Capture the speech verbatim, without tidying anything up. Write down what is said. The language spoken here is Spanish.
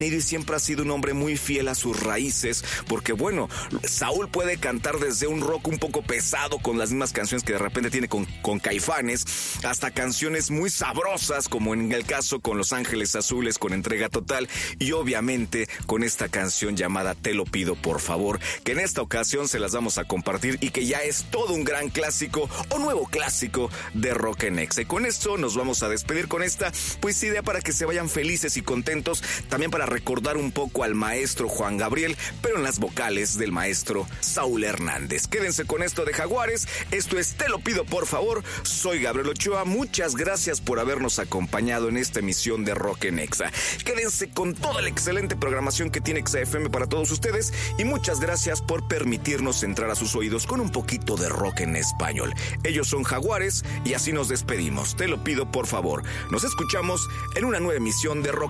y siempre ha sido un hombre muy fiel a sus raíces, porque bueno, Saúl puede cantar desde un rock un poco pesado con las mismas canciones que de repente tiene con, con Caifanes, hasta canciones muy sabrosas como en el caso con Los Ángeles Azules, con Entrega Total, y obviamente con esta canción llamada Te lo pido por favor, que en esta ocasión se las vamos a compartir y que ya es todo un gran clásico o nuevo clásico de Rock en Exa. Y con esto nos vamos a despedir con esta pues idea para que se vayan felices y contentos, también para recordar un poco al maestro Juan Gabriel, pero en las vocales del maestro Saúl Hernández. Quédense con esto de Jaguares, esto es Te lo pido por favor, soy Gabriel Ochoa, muchas gracias por habernos acompañado en esta emisión de Rock en Exa. Quédense con toda la excelente programación que tiene Exa F M para todos ustedes y muchas gracias por permitirnos entrar a sus oídos con un poquito de rock en español. Ellos son Jaguares y así nos despedimos. Te lo pido por favor. Nos escuchamos en una nueva emisión de Rock